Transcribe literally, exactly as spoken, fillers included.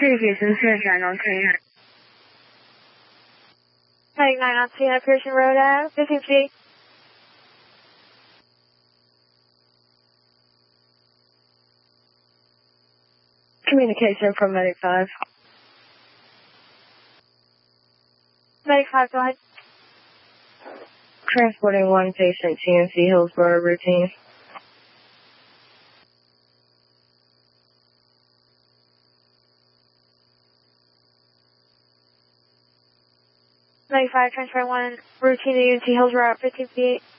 Communications, nine on Canyon. Medic nine on Canyon, Pearson Road, uh, fifteen feet. Communication from Medic five. Medic five, go ahead. Transporting one patient, T N C Hillsborough routine. Medic five, transfer one, routine to U N T Hillsborough, fifteen feet.